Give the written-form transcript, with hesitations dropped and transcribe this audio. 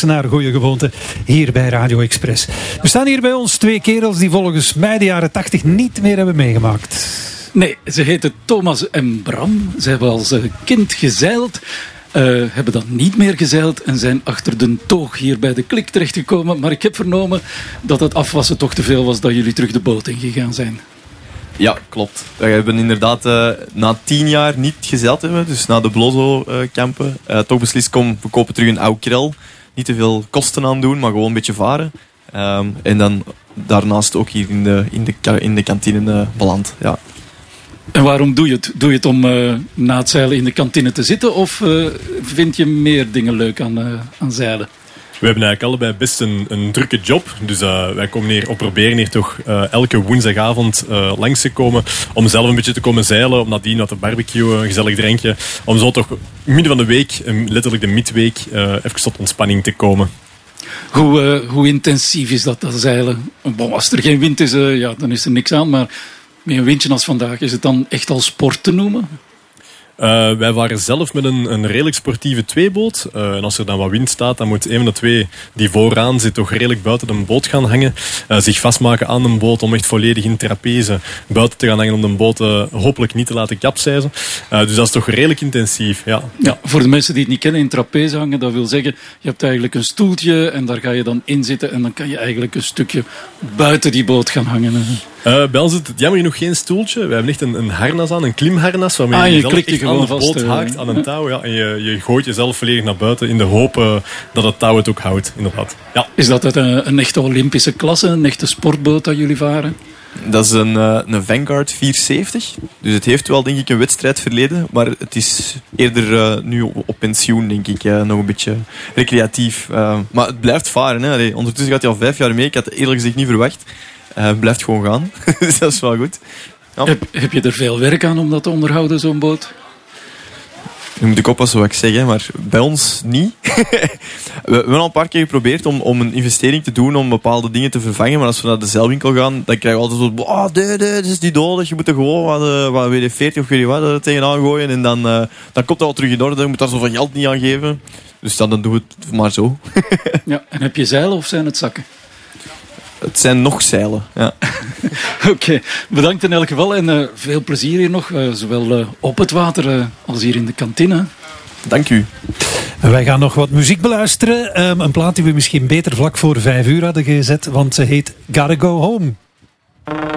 naar goede gewoonte hier bij Radio Express. We staan hier bij ons twee kerels die volgens mij de jaren 80 niet meer hebben meegemaakt. Nee, ze heten Thomas en Bram. Ze hebben als kind gezeild. Hebben dan niet meer gezeild en zijn achter de toog hier bij de Klik terechtgekomen. Maar ik heb vernomen dat het afwassen toch te veel was, dat jullie terug de boot ingegaan zijn. Ja, klopt. We hebben inderdaad na 10 jaar niet gezeild hebben, dus na de Blozo-kampen, toch beslist, we kopen terug een oude krel. Niet te veel kosten aan doen, maar gewoon een beetje varen. En dan daarnaast ook hier in de kantine beland. Ja. En waarom doe je het? Doe je het om na het zeilen in de kantine te zitten? Of vind je meer dingen leuk aan zeilen? We hebben eigenlijk allebei best een drukke job. Dus wij komen hier, proberen hier toch elke woensdagavond langs te komen. Om zelf een beetje te komen zeilen. Om nadien wat te barbecuen, een gezellig drankje. Om zo toch midden van de week, letterlijk de midweek, even tot ontspanning te komen. Hoe intensief is dat zeilen? Bon, als er geen wind is, dan is er niks aan. Maar met een windje als vandaag, is het dan echt al sport te noemen? Wij waren zelf met een redelijk sportieve tweeboot. En als er dan wat wind staat, dan moet een van de twee die vooraan zit toch redelijk buiten de boot gaan hangen. Zich vastmaken aan de boot om echt volledig in trapeze buiten te gaan hangen om de boot hopelijk niet te laten capseizen. Dus dat is toch redelijk intensief. Ja. Ja, voor de mensen die het niet kennen, in trapeze hangen, dat wil zeggen, je hebt eigenlijk een stoeltje en daar ga je dan in zitten en dan kan je eigenlijk een stukje buiten die boot gaan hangen. Bij ons zit het jammer genoeg geen stoeltje. We hebben echt een harnas aan, een klimharnas, waarmee je klikt echt aan de boot haakt aan een touw. Ja, en je gooit jezelf volledig naar buiten in de hoop dat het touw het ook houdt. Inderdaad. Ja. Is dat een echte Olympische klasse, een echte sportboot dat jullie varen? Dat is een Vanguard 470. Dus het heeft wel, denk ik, een wedstrijdverleden. Maar het is eerder nu op pensioen, denk ik. Nog een beetje recreatief. Maar het blijft varen. Hè. Ondertussen gaat hij al 5 jaar mee. Ik had het eerlijk gezegd niet verwacht. Blijft gewoon gaan. Dus dat is wel goed. Ja. Heb je er veel werk aan om dat te onderhouden, zo'n boot? Nu moet ik oppassen wat ik zeg, hè, maar bij ons niet. We hebben al een paar keer geprobeerd om een investering te doen om bepaalde dingen te vervangen. Maar als we naar de zeilwinkel gaan, dan krijgen we altijd zo... dit is niet nodig. Je moet er gewoon wat WD-40 of weet je wat tegenaan gooien. En dan komt dat wel terug in orde. Je moet daar zoveel geld niet aan geven. Dus dan doen we het maar zo. Ja, en heb je zeilen of zijn het zakken? Het zijn nog zeilen, ja. Oké, bedankt in elk geval en veel plezier hier nog. Zowel op het water als hier in de kantine. Dank u. Wij gaan nog wat muziek beluisteren. Een plaat die we misschien beter vlak voor 5 uur hadden gezet, want ze heet Gotta Go Home.